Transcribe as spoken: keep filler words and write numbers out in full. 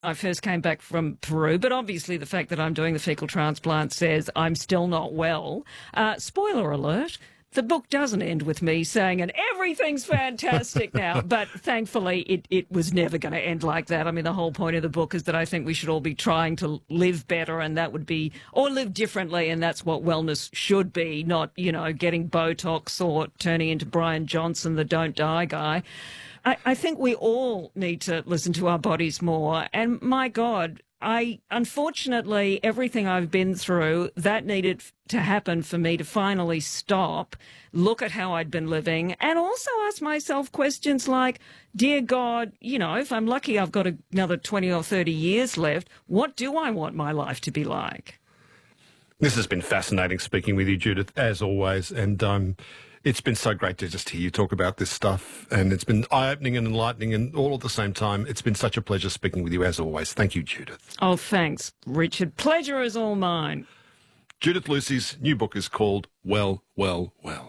I first came back from Peru, but obviously the fact that I'm doing the fecal transplant says I'm still not well. Uh, spoiler alert. The book doesn't end with me saying, and everything's fantastic now. But thankfully, it, it was never going to end like that. I mean, the whole point of the book is that I think we should all be trying to live better, and that would be, or live differently, and that's what wellness should be, not, you know, getting Botox or turning into Brian Johnson, the don't die guy. I, I think we all need to listen to our bodies more. And my God, I, unfortunately, everything I've been through, that needed to happen for me to finally stop, look at how I'd been living, and also ask myself questions like, dear God, you know, if I'm lucky I've got another twenty or thirty years left, what do I want my life to be like? This has been fascinating speaking with you, Judith, as always, and um, it's been so great to just hear you talk about this stuff, and it's been eye-opening and enlightening and all at the same time. It's been such a pleasure speaking with you, as always. Thank you, Judith. Oh, thanks, Richard. Pleasure is all mine. Judith Lucy's new book is called Well, Well, Well.